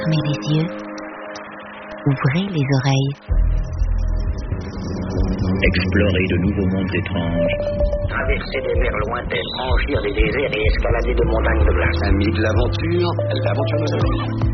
Fermez les yeux, ouvrez les oreilles. Explorer de nouveaux mondes étranges. Traverser des mers lointaines, franchir des déserts et escalader de montagnes de glace. Amis de l'aventure nous oblige.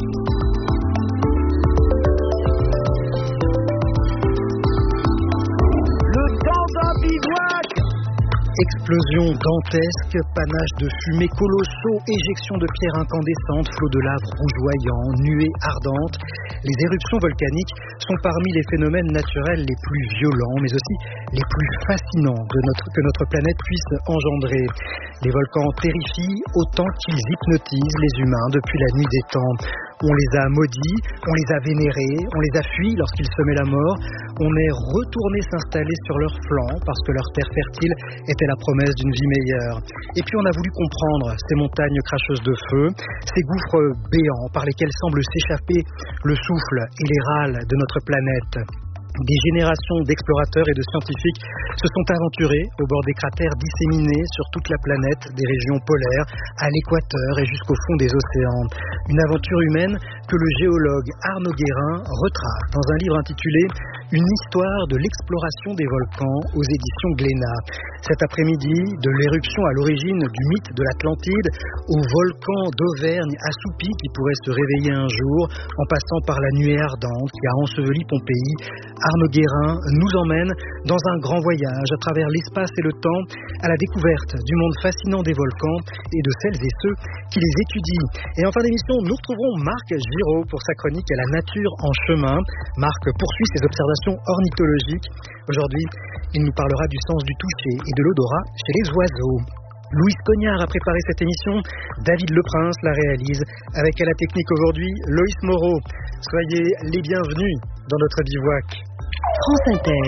Le temps d'un bivouac. Explosions dantesques, panaches de fumée colossaux, éjections de pierres incandescentes, flots de lave rougeoyants, nuées ardentes. Les éruptions volcaniques sont parmi les phénomènes naturels les plus violents, mais aussi les plus fascinants que notre planète puisse engendrer. Les volcans terrifient autant qu'ils hypnotisent les humains depuis la nuit des temps. On les a maudits, on les a vénérés, on les a fuis lorsqu'ils semaient la mort. On est retourné s'installer sur leurs flancs parce que leur terre fertile était la promesse d'une vie meilleure. Et puis on a voulu comprendre ces montagnes cracheuses de feu, ces gouffres béants par lesquels semble s'échapper le souffle et les râles de notre planète. Des générations d'explorateurs et de scientifiques se sont aventurés au bord des cratères disséminés sur toute la planète, des régions polaires à l'équateur et jusqu'au fond des océans. Une aventure humaine que le géologue Arnaud Guérin retrace dans un livre intitulé « Une histoire de l'exploration des volcans » aux éditions Glénat. Cet après-midi, de l'éruption à l'origine du mythe de l'Atlantide au volcan d'Auvergne assoupi qui pourrait se réveiller un jour en passant par la nuée ardente qui a enseveli Pompéi, Arnaud Guérin nous emmène dans un grand voyage à travers l'espace et le temps à la découverte du monde fascinant des volcans et de celles et ceux qui les étudient. Et en fin d'émission, nous retrouverons Marc Giraud pour sa chronique à la nature en chemin. Marc poursuit ses observations ornithologiques. Aujourd'hui, il nous parlera du sens du toucher et de l'odorat chez les oiseaux. Louise Cognard a préparé cette émission, David Leprince la réalise, avec à la technique aujourd'hui Loïs Moreau. Soyez les bienvenus dans notre bivouac. France Inter.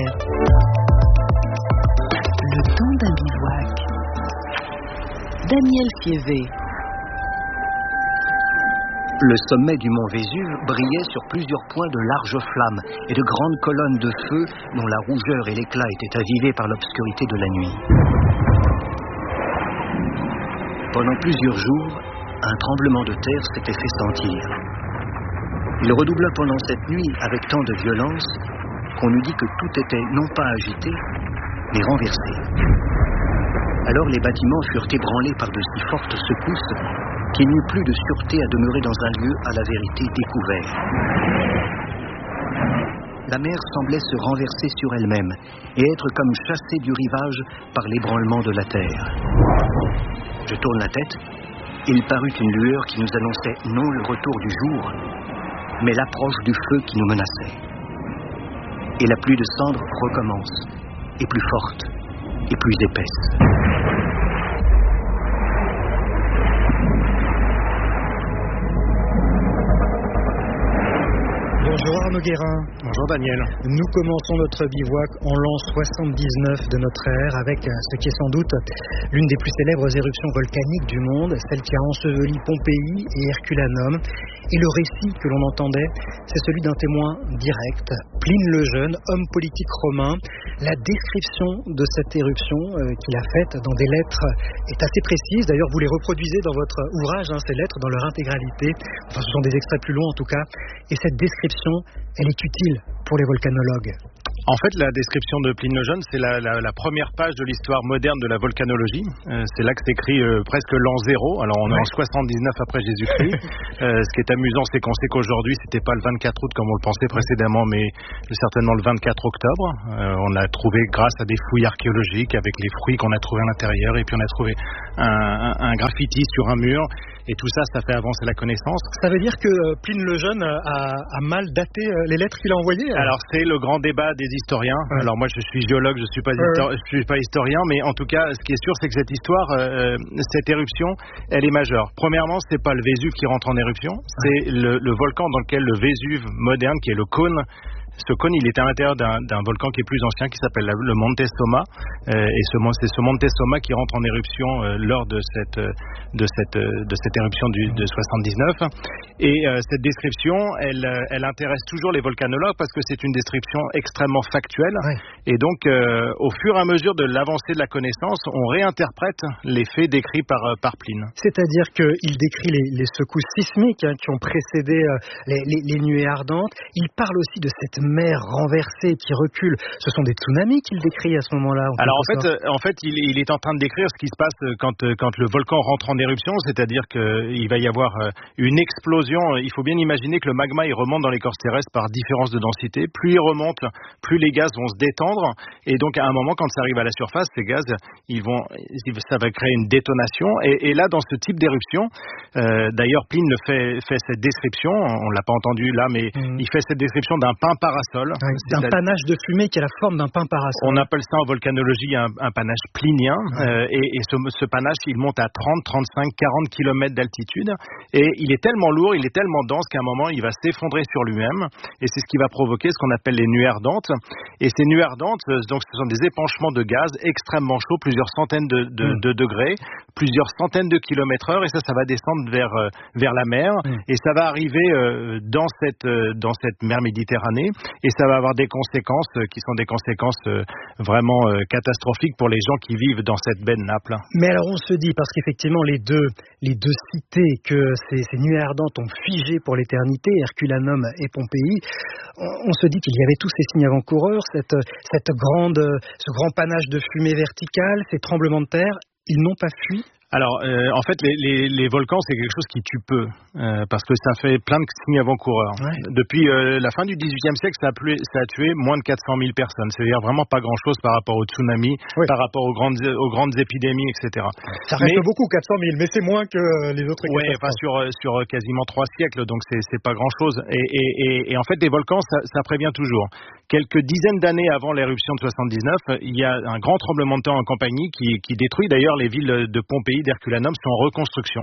Le temps d'un bivouac. Daniel Fievé. Le sommet du mont Vésuve brillait sur plusieurs points de larges flammes et de grandes colonnes de feu dont la rougeur et l'éclat étaient avivés par l'obscurité de la nuit. Pendant plusieurs jours, un tremblement de terre s'était fait sentir. Il redoubla pendant cette nuit avec tant de violence qu'on eût dit que tout était non pas agité, mais renversé. Alors les bâtiments furent ébranlés par de si fortes secousses qu'il n'y eut plus de sûreté à demeurer dans un lieu à la vérité découvert. La mer semblait se renverser sur elle-même et être comme chassée du rivage par l'ébranlement de la terre. Je tourne la tête, il parut une lueur qui nous annonçait non le retour du jour, mais l'approche du feu qui nous menaçait. Et la pluie de cendres recommence, et plus forte, et plus épaisse. Bonjour Arnaud Guérin. Bonjour Daniel. Nous commençons notre bivouac en l'an 79 de notre ère avec ce qui est sans doute l'une des plus célèbres éruptions volcaniques du monde, celle qui a enseveli Pompéi et Herculanum. Et le récit que l'on entendait, c'est celui d'un témoin direct, Pline le Jeune, homme politique romain. La description de cette éruption qu'il a faite dans des lettres est assez précise. D'ailleurs, vous les reproduisez dans votre ouvrage, ces lettres, dans leur intégralité. Enfin, ce sont des extraits plus longs en tout cas. Et cette description, elle est utile pour les volcanologues. En fait, la description de Pline le Jeune, c'est la première page de l'histoire moderne de la volcanologie. C'est là que c'est écrit presque l'an 0. Alors, on est en 79 après Jésus-Christ. Ce qui est amusant, c'est qu'on sait qu'aujourd'hui, c'était pas le 24 août comme on le pensait précédemment, mais certainement le 24 octobre. On l'a trouvé grâce à des fouilles archéologiques avec les fruits qu'on a trouvés à l'intérieur. Et puis, on a trouvé un graffiti sur un mur. Et tout ça, ça fait avancer la connaissance. Ça veut dire que Pline le Jeune a mal daté les lettres qu'il a envoyées? Alors, c'est le grand débat des historiens. Ouais. Alors, moi, je suis géologue, je suis pas historien, mais en tout cas, ce qui est sûr, c'est que cette histoire, cette éruption, elle est majeure. Premièrement, c'est pas le Vésuve qui rentre en éruption, c'est le volcan dans lequel le Vésuve moderne, qui est le cône, Ce cône, il était à l'intérieur d'un volcan qui est plus ancien, qui s'appelle le Monte Somma, et c'est ce Monte Somma qui rentre en éruption lors de cette éruption de 79. Et cette description, elle intéresse toujours les volcanologues parce que c'est une description extrêmement factuelle. Ouais. Et donc, au fur et à mesure de l'avancée de la connaissance, on réinterprète les faits décrits par Pline. C'est-à-dire qu'il décrit les secousses sismiques qui ont précédé les nuées ardentes. Il parle aussi de cette mer renversée qui recule. Ce sont des tsunamis qu'il décrit à ce moment-là. Alors en fait, il est en train de décrire ce qui se passe quand le volcan rentre en éruption, c'est-à-dire qu'il va y avoir une explosion. Il faut bien imaginer que le magma il remonte dans l'écorce terrestre par différence de densité. Plus il remonte, plus les gaz vont se détendre. Et donc à un moment, quand ça arrive à la surface, ces gaz, ça va créer une détonation. Et là, dans ce type d'éruption, d'ailleurs Pline fait cette description. On l'a pas entendu là, mais il fait cette description d'un pain parasol. D'un panache de fumée qui a la forme d'un pain parasol. On appelle ça en volcanologie un panache plinien. Et ce panache, il monte à 30, 35, 40 km d'altitude. Et il est tellement lourd, il est tellement dense qu'à un moment, il va s'effondrer sur lui-même. Et c'est ce qui va provoquer ce qu'on appelle les nuées ardentes. Et ces nuées ardentes, donc, ce sont des épanchements de gaz extrêmement chauds, plusieurs centaines de degrés, plusieurs centaines de kilomètres heure. Et ça va descendre vers la mer. Et ça va arriver dans cette mer Méditerranée. Et ça va avoir des conséquences qui sont des conséquences vraiment catastrophiques pour les gens qui vivent dans cette baie de Naples. Mais alors on se dit, parce qu'effectivement les deux cités que ces nuées ardentes ont figé pour l'éternité, Herculanum et Pompéi, on se dit qu'il y avait tous ces signes avant-coureurs, ce grand panache de fumée verticale, ces tremblements de terre, ils n'ont pas fui? Alors, en fait, les volcans, c'est quelque chose qui tue peu, parce que ça fait plein de signes avant-coureurs. Ouais. Depuis la fin du XVIIIe siècle, ça a tué moins de 400 000 personnes. C'est-à-dire vraiment pas grand-chose par rapport aux tsunamis, par rapport aux grandes épidémies, etc. Ça reste beaucoup, 400 000, mais c'est moins que les autres. Oui, enfin sur quasiment 3 siècles, donc c'est pas grand-chose. Et en fait, les volcans, ça prévient toujours. Quelques dizaines d'années avant l'éruption de 79, il y a un grand tremblement de terre en Campanie qui détruit d'ailleurs les villes de Pompéi, d'Herculanum sont en reconstruction.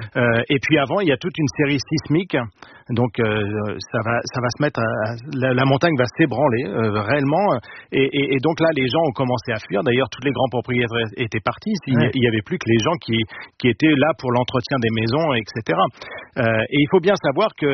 Et puis avant, il y a toute une série sismique. Donc ça va se mettre la montagne va s'ébranler réellement. Et donc là, les gens ont commencé à fuir. D'ailleurs, tous les grands propriétaires étaient partis. Il n'y avait plus que les gens qui étaient là pour l'entretien des maisons, etc. Et il faut bien savoir que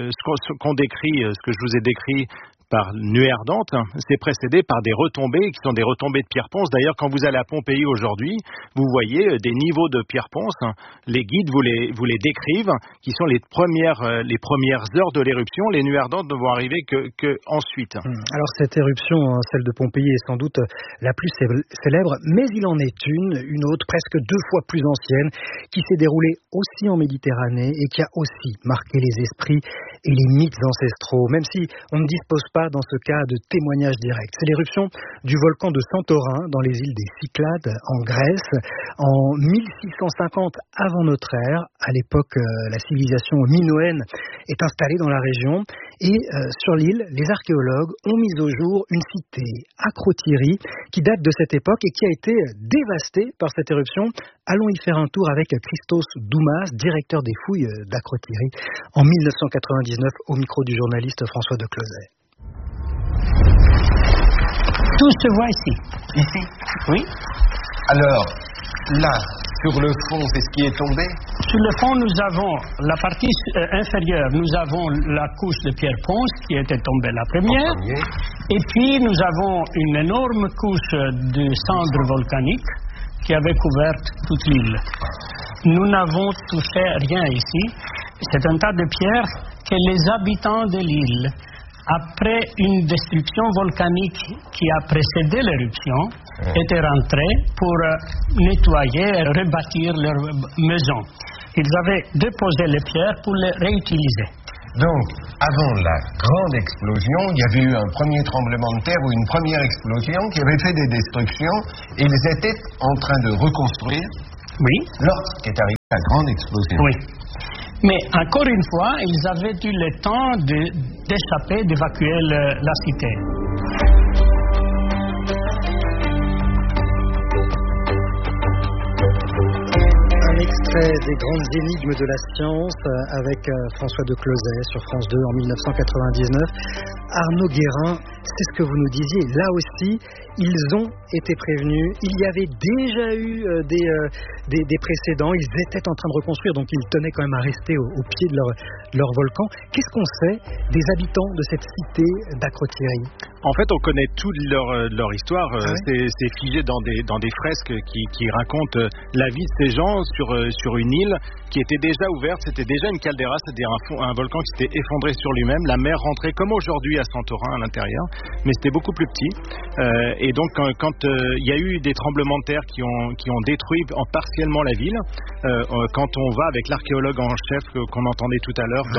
ce qu'on décrit, ce que je vous ai décrit par nuée ardente, c'est précédé par des retombées qui sont des retombées de pierre ponce. D'ailleurs, quand vous allez à Pompéi aujourd'hui, vous voyez des niveaux de pierre ponce. Les guides vous les décrivent, qui sont les premières heures de l'éruption. Les nuées ardentes ne vont arriver que ensuite. Alors cette éruption, celle de Pompéi, est sans doute la plus célèbre, mais il en est une autre, presque 2 fois plus ancienne, qui s'est déroulée aussi en Méditerranée et qui a aussi marqué les esprits et les mythes ancestraux, même si on ne dispose pas dans ce cas de témoignages directs. C'est l'éruption du volcan de Santorin dans les îles des Cyclades en Grèce en 1650 avant notre ère. À l'époque, la civilisation minoenne est installée dans la région et sur l'île, les archéologues ont mis au jour une cité, Akrotiri, qui date de cette époque et qui a été dévastée par cette éruption. Allons y faire un tour avec Christos Doumas, directeur des fouilles d'Akrotiri, en 1999 au micro du journaliste François de Closet. Tout se voit ici. Ici? Oui. Alors, là, sur le fond, c'est ce qui est tombé? Sur le fond, nous avons la partie inférieure, nous avons la couche de pierre ponce qui était tombée la première. Et puis, nous avons une énorme couche de cendres volcaniques qui avait couvert toute l'île. Nous n'avons touché rien ici. C'est un tas de pierres que les habitants de l'île, après une destruction volcanique qui a précédé l'éruption, étaient rentrés pour nettoyer et rebâtir leur maison. Ils avaient déposé les pierres pour les réutiliser. Donc, avant la grande explosion, il y avait eu un premier tremblement de terre ou une première explosion qui avait fait des destructions et ils étaient en train de reconstruire lorsqu'est arrivée la grande explosion. Oui. Mais encore une fois, ils avaient eu le temps d'échapper, d'évacuer la cité. Un extrait des grandes énigmes de la science avec François de Closet sur France 2 en 1999. Arnaud Guérin, c'est ce que vous nous disiez. Là aussi, ils ont été prévenus. Il y avait déjà eu des précédents. Ils étaient en train de reconstruire, donc ils tenaient quand même à rester au pied de leur volcan. Qu'est-ce qu'on sait des habitants de cette cité d'Akrotiri? En fait, on connaît toute leur histoire. C'est figé dans des fresques qui racontent la vie de ces gens sur une île qui était déjà ouverte. C'était déjà une caldeira, c'est-à-dire un volcan qui s'était effondré sur lui-même. La mer rentrait comme aujourd'hui à Santorin à l'intérieur, mais c'était beaucoup plus petit. Et donc, quand il y a eu des tremblements de terre qui ont détruit partiellement la ville, quand on va avec l'archéologue en chef qu'on entendait tout à l'heure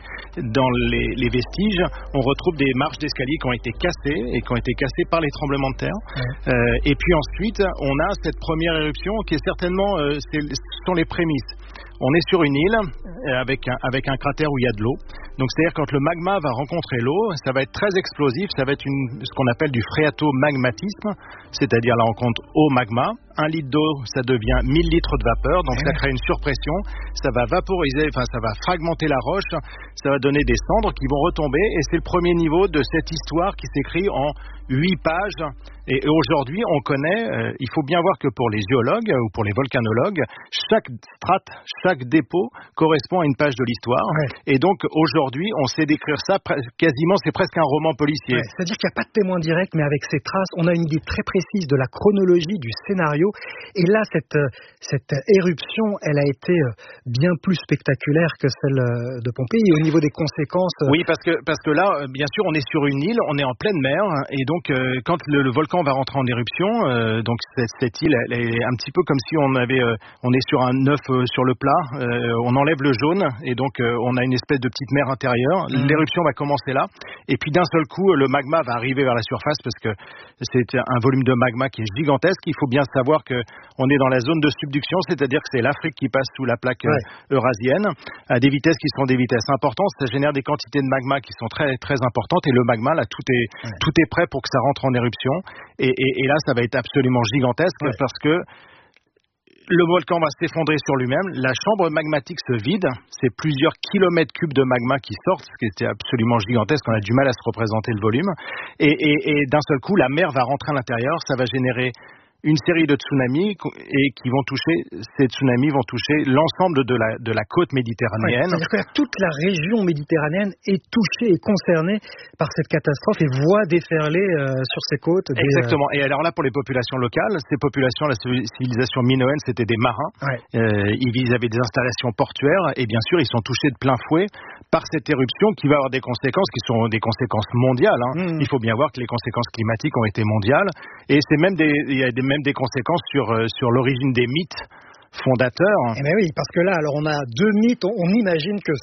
dans les vestiges, on retrouve des marches d'escalier qui ont été cassées par les tremblements de terre. Et puis ensuite, on a cette première éruption qui est certainement, ce sont les prémices. On est sur une île avec un cratère où il y a de l'eau. Donc c'est-à-dire quand le magma va rencontrer l'eau, ça va être très explosif, ça va être ce qu'on appelle du phréatomagmatisme, c'est-à-dire la rencontre eau-magma. 1 litre d'eau, ça devient 1000 litres de vapeur, donc ça crée une surpression, ça va vaporiser, ça va fragmenter la roche, ça va donner des cendres qui vont retomber, et c'est le premier niveau de cette histoire qui s'écrit en 8 pages. Et aujourd'hui, on connaît, il faut bien voir que pour les géologues ou pour les volcanologues, chaque strate, chaque dépôt correspond à une page de l'histoire. Et donc aujourd'hui, on sait décrire ça quasiment, c'est presque un roman policier. C'est-à-dire qu'il n'y a pas de témoin direct, mais avec ces traces, on a une idée très précise de la chronologie du scénario. Et là, cette éruption, elle a été bien plus spectaculaire que celle de Pompéi. Et au niveau des conséquences... Oui, parce que là, bien sûr, on est sur une île, on est en pleine mer, et donc quand le volcan va rentrer en éruption, donc cette île, elle est un petit peu comme si on est sur un œuf sur le plat, on enlève le jaune, et donc on a une espèce de petite mer intérieure. L'éruption va commencer là, et puis d'un seul coup, le magma va arriver vers la surface, parce que c'est un volume de magma qui est gigantesque. Il faut bien savoir qu'on est dans la zone de subduction, c'est-à-dire que c'est l'Afrique qui passe sous la plaque eurasienne, à des vitesses qui sont des vitesses importantes. Ça génère des quantités de magma qui sont très, très importantes, et le magma, là, tout est prêt pour que ça rentre en éruption, et là, ça va être absolument gigantesque, parce que le volcan va s'effondrer sur lui-même, la chambre magmatique se vide, c'est plusieurs kilomètres cubes de magma qui sortent, ce qui était absolument gigantesque, on a du mal à se représenter le volume, et d'un seul coup, la mer va rentrer à l'intérieur, ça va générer une série de tsunamis, et ces tsunamis vont toucher l'ensemble de la côte méditerranéenne. C'est-à-dire que toute la région méditerranéenne est touchée et concernée par cette catastrophe et voit déferler sur ses côtes. Exactement. Et alors là, pour les populations locales, ces populations, la civilisation minoenne, c'était des marins. Ils avaient des installations portuaires, et bien sûr, ils sont touchés de plein fouet par cette éruption qui va avoir des conséquences qui sont des conséquences mondiales. Il faut bien voir que les conséquences climatiques ont été mondiales, et c'est il y a même des conséquences sur l'origine des mythes fondateur. Eh bien oui, parce que là, alors on a deux mythes. On imagine que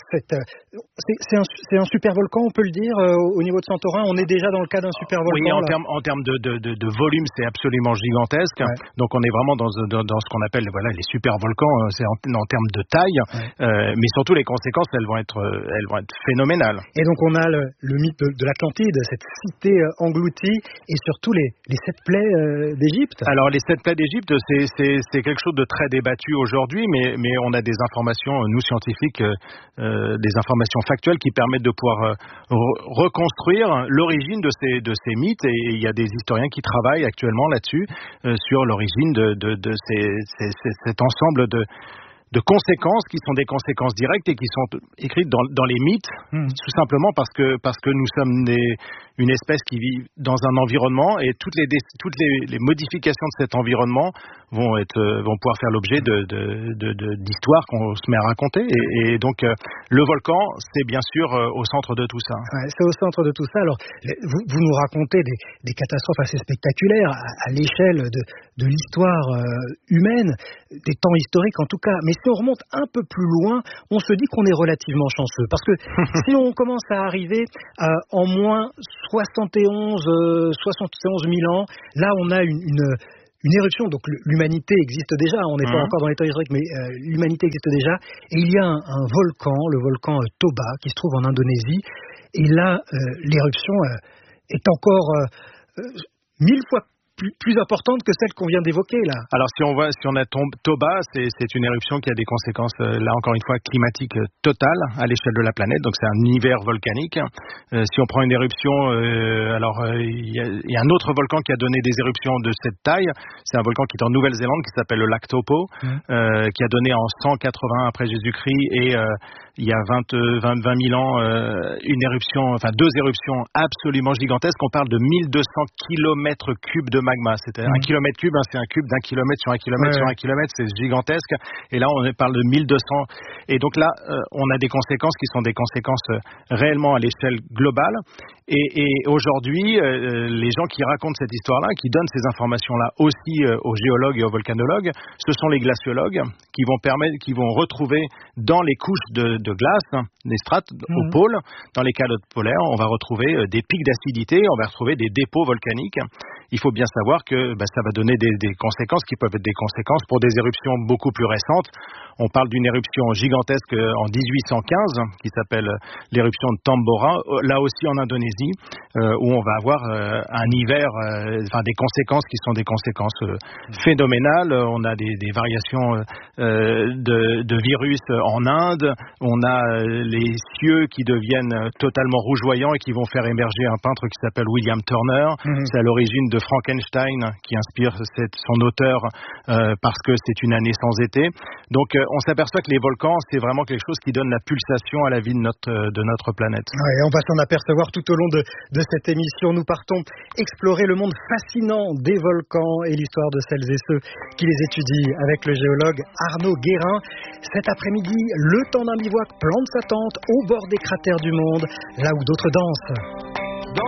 c'est un super volcan, on peut le dire, au niveau de Santorin. On est déjà dans le cas d'un super volcan. Oui, en termes de volume, c'est absolument gigantesque. Ouais. Donc on est vraiment dans ce qu'on appelle les super volcans. C'est en termes de taille, mais surtout les conséquences, elles vont être phénoménales. Et donc on a le mythe de l'Atlantide, cette cité engloutie, et surtout les 7 plaies d'Égypte. Alors les 7 plaies d'Égypte, c'est quelque chose de très débattu aujourd'hui, mais on a des informations, nous scientifiques, des informations factuelles qui permettent de pouvoir reconstruire l'origine de ces mythes, et il y a des historiens qui travaillent actuellement là-dessus, sur l'origine de cet ensemble de conséquences qui sont des conséquences directes et qui sont écrites dans les mythes, tout simplement parce que nous sommes une espèce qui vit dans un environnement, et toutes les modifications de cet environnement vont pouvoir faire l'objet d'histoires qu'on se met à raconter, et donc le volcan, c'est bien sûr au centre de tout ça. Ouais, c'est au centre de tout ça. Alors vous nous racontez des catastrophes assez spectaculaires à l'échelle de l'histoire humaine, des temps historiques en tout cas, mais si on remonte un peu plus loin, on se dit qu'on est relativement chanceux, parce que si on commence à arriver en moins 71 000 ans, là on a une éruption. Donc l'humanité existe déjà, on n'est pas encore dans les temps historiques, mais l'humanité existe déjà, et il y a un volcan, le volcan Toba, qui se trouve en Indonésie, et là l'éruption est encore 1000 fois plus importante que celle qu'on vient d'évoquer là. Alors si on a Toba, c'est une éruption qui a des conséquences, là encore une fois, climatiques totales à l'échelle de la planète. Donc c'est un hiver volcanique. Si on prend une éruption, il y a un autre volcan qui a donné des éruptions de cette taille. C'est un volcan qui est en Nouvelle-Zélande qui s'appelle le lac Taupo, qui a donné en 180 après Jésus-Christ et il y a 20 000 ans deux éruptions absolument gigantesques. On parle de 1200 km cubes de magma. C'est-à-dire un kilomètre cube, c'est un cube d'un kilomètre sur un kilomètre sur un kilomètre, c'est gigantesque. Et là, on parle de 1200. Et donc là, on a des conséquences qui sont des conséquences réellement à l'échelle globale. Et aujourd'hui, les gens qui racontent cette histoire-là, qui donnent ces informations-là aussi aux géologues et aux volcanologues, ce sont les glaciologues qui vont retrouver dans les couches de glace, des strates au pôle, dans les calottes polaires, on va retrouver des pics d'acidité, on va retrouver des dépôts volcaniques. Il faut bien savoir que ça va donner des conséquences qui peuvent être des conséquences pour des éruptions beaucoup plus récentes. On parle d'une éruption gigantesque en 1815 qui s'appelle l'éruption de Tambora, là aussi en Indonésie, où on va avoir un hiver, des conséquences qui sont des conséquences phénoménales. On a des variations de virus en Inde, on a les cieux qui deviennent totalement rougeoyants et qui vont faire émerger un peintre qui s'appelle William Turner. C'est à l'origine de Frankenstein qui inspire son auteur parce que c'est une année sans été. Donc on s'aperçoit que les volcans, c'est vraiment quelque chose qui donne la pulsation à la vie de notre planète. Ouais, on va s'en apercevoir tout au long de cette émission. Nous partons explorer le monde fascinant des volcans et l'histoire de celles et ceux qui les étudient avec le géologue Arnaud Guérin. Cet après-midi, le temps d'un bivouac plante sa tente au bord des cratères du monde, là où d'autres dansent.